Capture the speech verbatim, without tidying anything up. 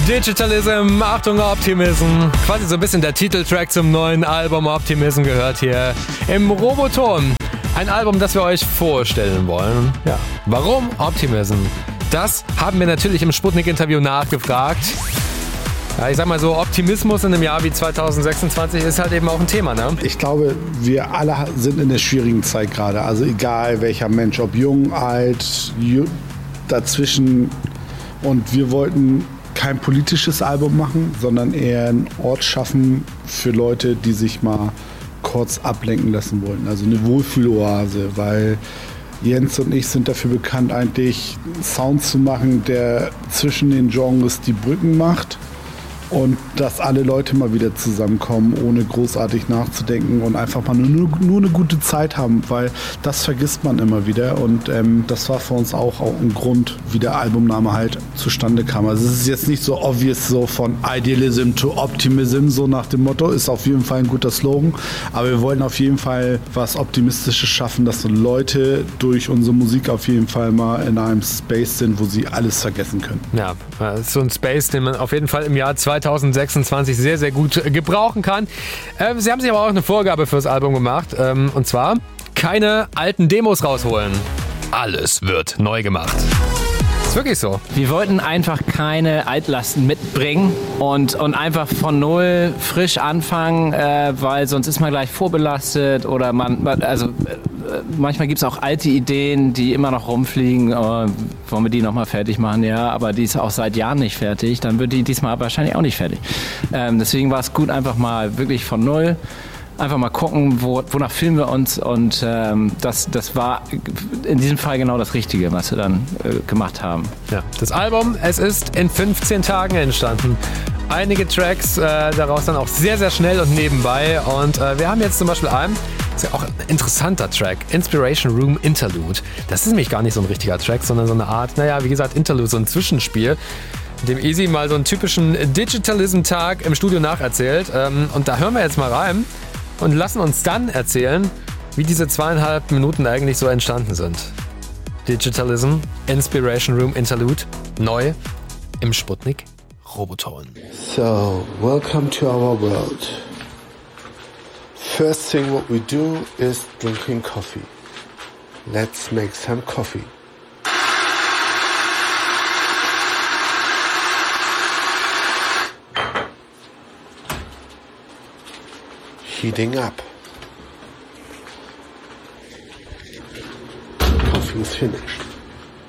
Digitalism, Achtung Optimism. Quasi so ein bisschen der Titeltrack zum neuen Album Optimism gehört hier im Roboton. Ein Album, das wir euch vorstellen wollen. Ja. Warum Optimism? Das haben wir natürlich im Sputnik-Interview nachgefragt. Ja, ich sag mal so, Optimismus in einem Jahr wie zwanzig sechsundzwanzig ist halt eben auch ein Thema, ne? Ich glaube, wir alle sind in der schwierigen Zeit gerade. Also egal welcher Mensch, ob jung, alt, dazwischen. Und wir wollten kein politisches Album machen, sondern eher einen Ort schaffen für Leute, die sich mal kurz ablenken lassen wollten. Also eine Wohlfühloase, weil Jens und ich sind dafür bekannt, eigentlich Sound zu machen, der zwischen den Genres die Brücken macht. Und dass alle Leute mal wieder zusammenkommen, ohne großartig nachzudenken und einfach mal nur, nur eine gute Zeit haben, weil das vergisst man immer wieder. Und ähm, das war für uns auch, auch ein Grund, wie der Albumname halt zustande kam. Also es ist jetzt nicht so obvious so von Idealism to Optimism, so nach dem Motto, ist auf jeden Fall ein guter Slogan. Aber wir wollen auf jeden Fall was Optimistisches schaffen, dass so Leute durch unsere Musik auf jeden Fall mal in einem Space sind, wo sie alles vergessen können. Ja, so ein Space, den man auf jeden Fall im Jahr zwanzig sechsundzwanzig sehr, sehr gut gebrauchen kann. Ähm, sie haben sich aber auch eine Vorgabe fürs Album gemacht. Ähm, und zwar keine alten Demos rausholen. Alles wird neu gemacht. Ist wirklich so. Wir wollten einfach keine Altlasten mitbringen und, und einfach von null frisch anfangen, äh, weil sonst ist man gleich vorbelastet oder man, also äh, manchmal gibt es auch alte Ideen, die immer noch rumfliegen. Äh, wollen wir die nochmal fertig machen? Ja, aber die ist auch seit Jahren nicht fertig. Dann wird die diesmal wahrscheinlich auch nicht fertig. Ähm, deswegen war es gut, einfach mal wirklich von null. Einfach mal gucken, wo, wonach filmen wir uns und ähm, das, das war in diesem Fall genau das Richtige, was wir dann äh, gemacht haben. Ja, das Album, es ist in fünfzehn Tagen entstanden. Einige Tracks äh, daraus dann auch sehr, sehr schnell und nebenbei und äh, wir haben jetzt zum Beispiel einen, das ist ja auch ein interessanter Track, Inspiration Room Interlude. Das ist nämlich gar nicht so ein richtiger Track, sondern so eine Art, naja, wie gesagt, Interlude, so ein Zwischenspiel, in dem Easy mal so einen typischen Digitalism-Tag im Studio nacherzählt ähm, und da hören wir jetzt mal rein. Und lassen uns dann erzählen, wie diese zweieinhalb Minuten eigentlich so entstanden sind. Digitalism, Inspiration Room Interlude, neu im Sputnik Roboton. So, welcome to our world. First thing what we do is drinking coffee. Let's make some coffee. Heating up. Coffee is finished.